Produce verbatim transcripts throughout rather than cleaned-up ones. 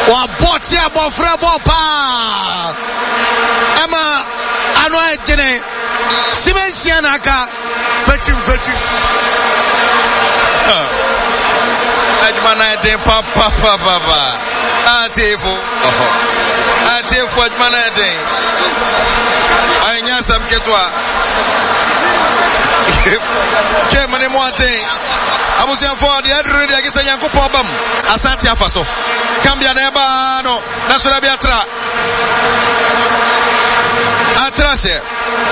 wa bot ya bofre bopa ama ano edene simensia naka fati fati Admana de papa papa Atifu Atifu Admana de Anya sam ketwa Kemane moate Abusian for the Adru de Agisa Yankopon bam Asante afaso Kambia na eba no Nasura biatra Atrase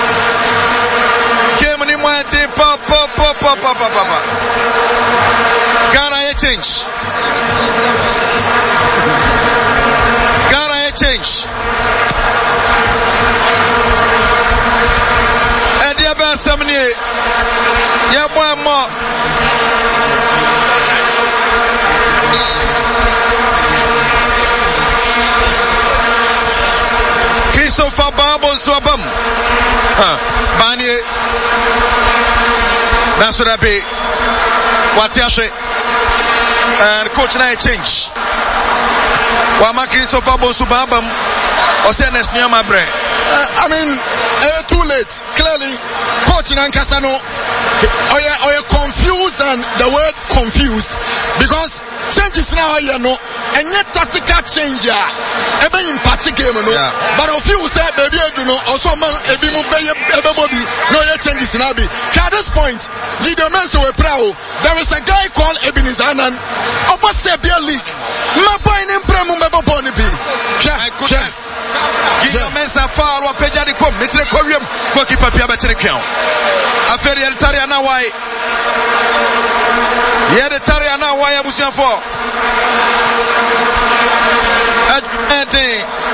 Kemane moate papa papa papa papa Ghana a change. Ghana a change. And the other Samni, yeah, one more. Christopher Babo Swabam. Banye. That's what I be. Watiashe. And coach na change. Wa makri so far bo subabam o say next new mabre. I mean, uh, too late. Clearly, coach Nankasa no, are you, are you confused and the word confused because changes now you know, and yet tactical change ya. Ebe in particular no, yeah. But if you say baby I do know, also man ebi mu be ebe bobi no ye changes now be. At this point, the demands we proud. There is a guy called Ebenezer Anan. Oba say be a league. Ma boy nem premu me bo boni bi. Yes. Give mensa far wa peja di kom metre kwiem ko ki papia ba kire kwan. Aferi el tari ana wai. Ye de tari ana wai abusian fo. Ade.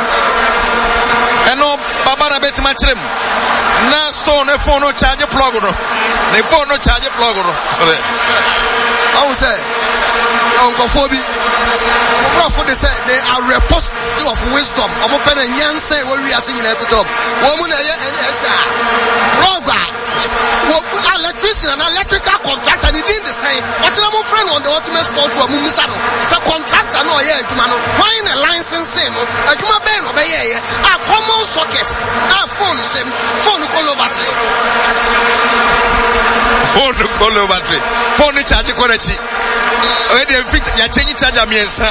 Eno baba na bet machirem. Na stone e phone no charge plug no. Ne phone no charge plug no. I will say Uncle Phoebe. For they say they are repository of wisdom. I'm open and yan say what we are singing at the top. Woman and blogger. Electrician and electrical contractor and he did the same. What's my friend on the ultimate sport for Mumisano? So contractor no yeah, Jumano. Why in a licensing? A Juma Ben obey a common socket. A phone sim, phone color battery. Phone color battery. Phone charge quality. Where they fix your change charger means.